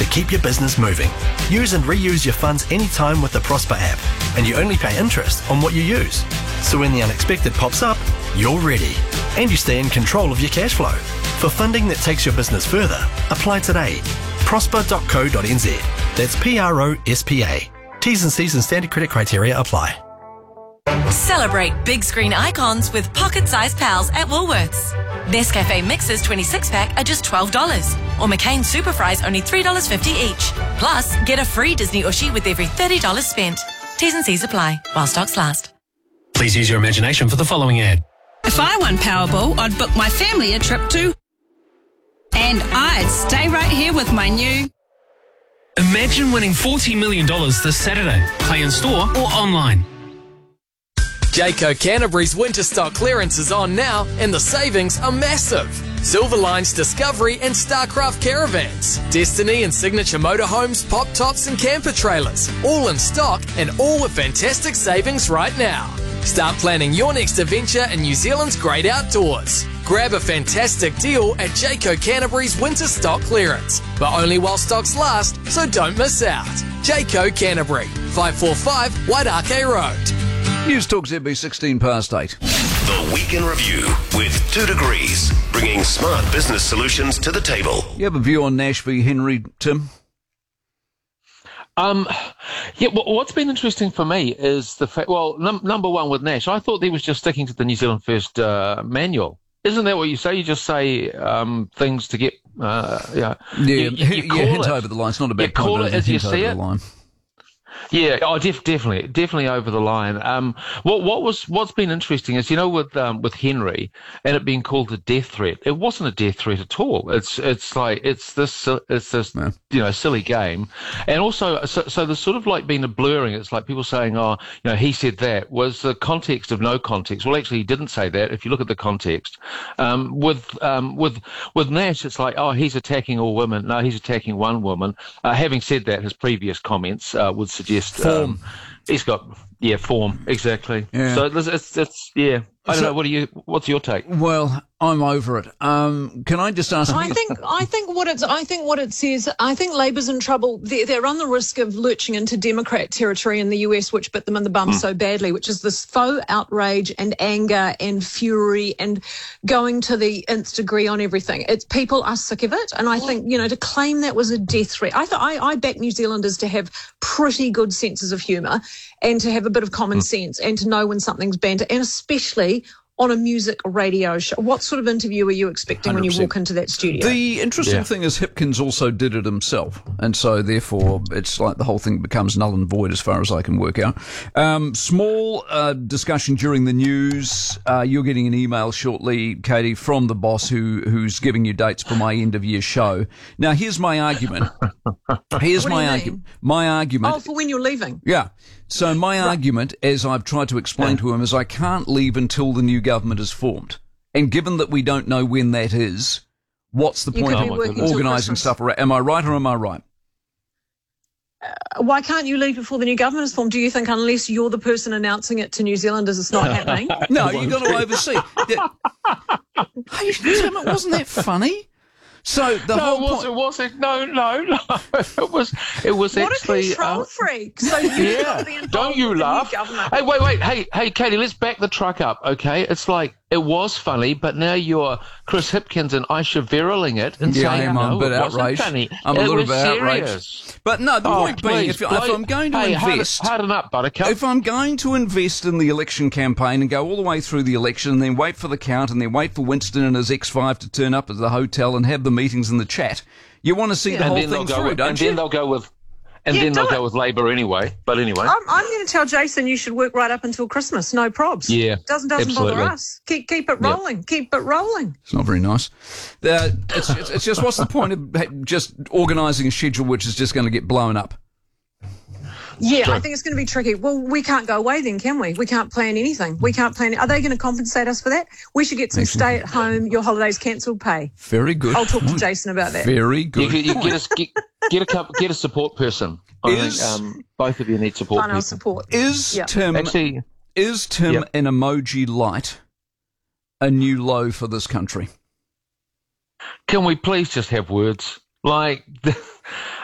keep your business moving. Use and reuse your funds anytime with the Prosper app, and you only pay interest on what you use. So when the unexpected pops up, you're ready, and you stay in control of your cash flow. For funding that takes your business further, apply today. Prosper.co.nz. That's PROSPA. T's and C's and standard credit criteria apply. Celebrate big screen icons with pocket-sized pals at Woolworths. Nescafe Mixers 26-pack are just $12, or McCain Super Fries only $3.50 each. Plus, get a free Disney Ushi with every $30 spent. T's and C's apply while stocks last. Please use your imagination for the following ad. If I won Powerball, I'd book my family a trip to... And I'd stay right here with my new... Imagine winning $40 million this Saturday. Play in store or online. Jayco Canterbury's winter stock clearance is on now, and the savings are massive. Silverline's Discovery and Starcraft caravans, Destiny and Signature motorhomes, pop tops and camper trailers, all in stock and all with fantastic savings right now. Start planning your next adventure in New Zealand's great outdoors. Grab a fantastic deal at Jayco Canterbury's winter stock clearance, but only while stocks last, so don't miss out. Jayco Canterbury, 545 Wairakei Road. News Talk ZB 16 past 8. The Week in Review with 2 Degrees, bringing smart business solutions to the table. You have a view on Nash v Henry, Tim? What's been interesting for me is the fact, number one with Nash, I thought he was just sticking to the New Zealand First manual. Isn't that what you say? You just say things to get, you hint over the line. It's not a bad point, call but it as you see it. Line. Yeah, definitely over the line. What's been interesting is, with Henry and it being called a death threat, it wasn't a death threat at all. It's this silly game, and also so there's sort of like been a blurring. It's like people saying, he said that, was the context of no context. Well, actually, he didn't say that. If you look at the context, with Nash, it's like, he's attacking all women. No, he's attacking one woman. Having said that, his previous comments would suggest he's got form, exactly. Yeah. So it's I don't know. What's your take? Well, I'm over it. Can I just ask? I think what it says. I think Labor's in trouble. They're on the risk of lurching into Democrat territory in the US, which bit them in the bum so badly. Which is this faux outrage and anger and fury and going to the nth degree on everything. It's people are sick of it, and I think to claim that was a death threat. I back New Zealanders to have pretty good senses of humour and to have a bit of common sense and to know when something's banter, and especially on a music radio show. What sort of interview are you expecting 100%. When you walk into that studio? The interesting thing is Hipkins also did it himself, and so therefore it's like the whole thing becomes null and void as far as I can work out. Small discussion during the news. You're getting an email shortly, Katie, from the boss who's giving you dates for my end of year show. Now here's my argument. My argument. Oh, for when you're leaving. Yeah. So my argument, as I've tried to explain to him, is I can't leave until the new government is formed. And given that we don't know when that is, what's the point of organising stuff around? Am I right or am I right? Why can't you leave before the new government is formed? Do you think unless you're the person announcing it to New Zealanders, it's not happening? No, you've got to oversee. Hey, Tim, it wasn't that funny? So the whole point... was it? No. It was what actually... What a control freak. So you've got to be involved. Don't you with laugh? The new government. Hey, wait. Hey, Katie, let's back the truck up, okay? It's like, it was funny, but now you're Chris Hipkins and Aisha Veriling it and saying, I'm a bit it wasn't outraged. funny. I'm a little bit serious. Outraged. But no, the point being, if I'm going to invest... Harden up, Buttercup. If I'm going to invest in the election campaign and go all the way through the election and then wait for the count and then wait for Winston and his X5 to turn up at the hotel and have the meetings and the chat, you want to see the whole thing through, don't you? And then they'll go with... they'll go with Labour anyway. But anyway. I'm going to tell Jason you should work right up until Christmas. No probs. Yeah. Doesn't bother us. Keep it rolling. Yep. Keep it rolling. It's not very nice. It's just, what's the point of just organising a schedule which is just going to get blown up? Yeah, I think it's going to be tricky. Well, we can't go away then, can we? We can't plan anything. We can't plan. Are they going to compensate us for that? We should get some stay-at-home, your holidays cancelled pay. Very good. I'll talk to Jason about that. Very good. You get a support person. I think both of you need support. Final support. Is Tim an emoji light a new low for this country? Can we please just have words? Like,